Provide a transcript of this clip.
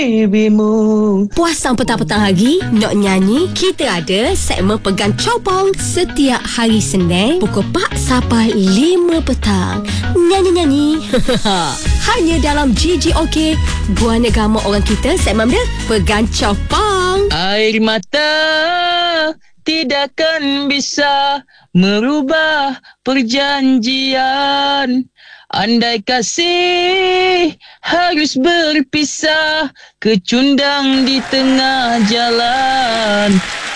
babymu. Puasang petang-petang lagi, nak nyanyi? Kita ada segmen Pegang Copong setiap hari Senin pukul 4 sampai 5 petang. Nyanyi-nyanyi. Hanya dalam GGOK. Buah negama orang kita, segmen dia Pegang Copong. Air mata tidakkan bisa merubah perjanjian. Andai kasih harus berpisah, kecundang di tengah jalan.